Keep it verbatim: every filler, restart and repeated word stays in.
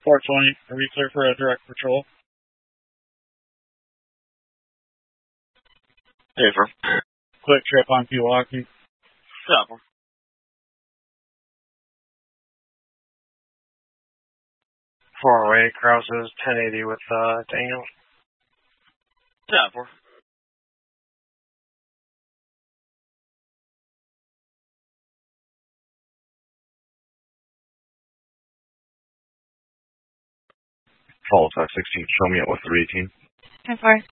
four twenty, are we clear for a direct patrol? Hey, bro. Quick trip on Pewaukee. Yeah, bro. four oh eight, Krause's ten eighty with uh, Daniel. Yeah, bro. Fall attack sixteen, show me at what three eighteen. ten four.